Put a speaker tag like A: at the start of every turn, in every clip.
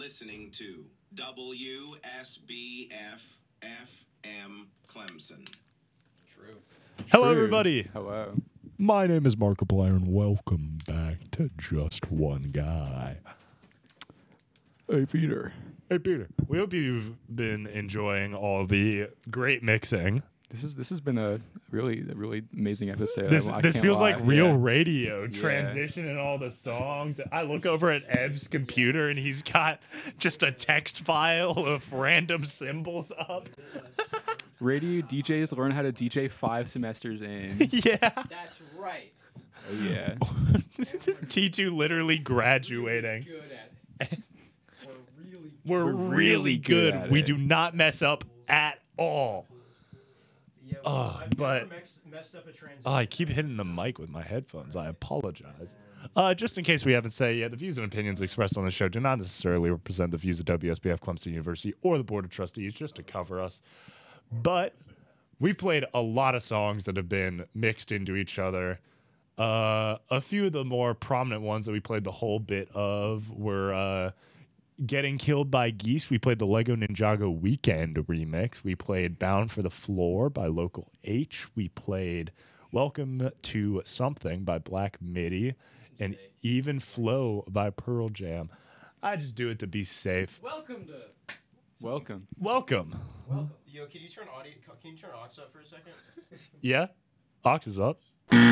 A: listening to WSBF FM Clemson.
B: True.
C: Hello, everybody.
B: Hello.
C: My name is Markiplier, and welcome back to Just One Guy.
B: Hey, Peter.
C: Hey, Peter. We hope you've been enjoying all the great mixing.
B: This has been a really amazing episode.
C: This
B: can't
C: feels
B: lie.
C: like real
B: Yeah.
C: radio, transitioning all the songs. I look over at Ev's computer, and he's got just a text file of random symbols up.
B: Radio DJs learn how to DJ 5 semesters in.
C: Yeah.
D: That's right.
B: Oh, yeah.
C: T2 literally graduating.
D: Good at it.
C: We're really good.
B: at
C: We
B: it.
C: do not mess up at all.
E: Yeah, well, I've
C: but-
E: never messed up a transition.
C: Oh, I keep hitting the mic with my headphones. I apologize. Just in case we haven't said yet, the views and opinions expressed on the show do not necessarily represent the views of WSBF Clemson University or the Board of Trustees, just to cover us. But we played a lot of songs that have been mixed into each other. A few of the more prominent ones that we played the whole bit of were Getting Killed by Geese. We played the Lego Ninjago Weekend remix. We played Bound for the Floor by Local H. We played Welcome to Something by Black Midi and Even Flow by Pearl Jam. I just do it to be safe.
D: Welcome to.
B: Welcome.
C: Welcome.
E: Yo, can you turn aux up for a second?
C: Yeah? Ox is up.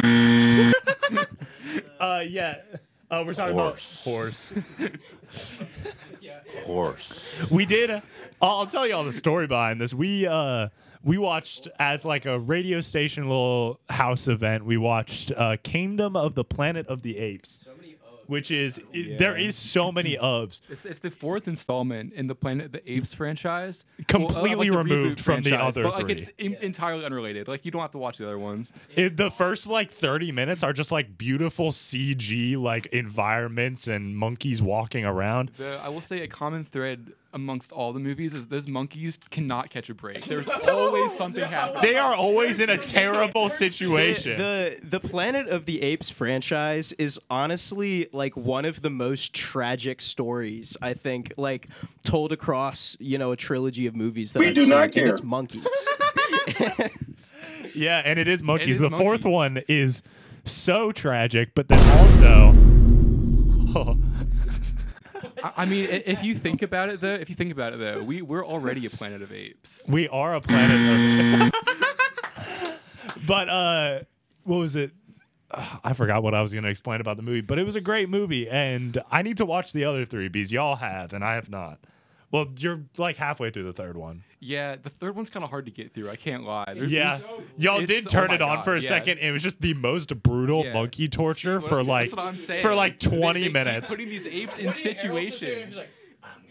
C: Yeah. We're talking about horse.
D: Yeah.
F: Horse.
C: We did. I'll tell you all the story behind this. We watched as like a radio station little house event. We watched Kingdom of the Planet of the Apes,
D: So many of.
C: which is
B: Yeah.
C: there is so many ofs.
B: It's the 4th installment in the Planet of the Apes franchise.
C: Completely
B: the
C: removed
B: reboot
C: from the
B: franchise,
C: other
B: but, like,
C: three.
B: it's entirely unrelated. Like, you don't have to watch the other ones.
C: The first like 30 minutes are just like beautiful CG like environments and monkeys walking around.
B: I will say a common thread amongst all the movies is those monkeys cannot catch a break. There's always something happening.
C: They are always in a terrible situation.
E: The Planet of the Apes franchise is honestly like one of the most tragic stories I think, like told across a trilogy of movies that
F: We
E: I've
F: do
E: seen,
F: not
E: and
F: care.
E: it's monkeys.
C: Yeah, and it is monkeys.
B: is
C: The fourth
B: monkeys.
C: one is so tragic, but then also.
B: I mean, if you think about it, though, we're already a Planet of Apes.
C: We are a planet of. But what was it? I forgot what I was going to explain about the movie, but it was a great movie, and I need to watch the other three because y'all have, and I have not. Well, you're like halfway through the third one.
B: Yeah, the third one's kind of hard to get through. I can't lie.
C: Yeah, y'all
B: it's-
C: did
B: oh
C: turn
B: my
C: it on
B: God,
C: for a
B: yeah.
C: second. It was just the most brutal monkey torture
B: See,
C: for like
B: that's what I'm saying.
C: for like
B: They
C: 20
B: keep
C: minutes.
B: putting these apes in
D: Woody Harrelson
B: situations.
D: he's like,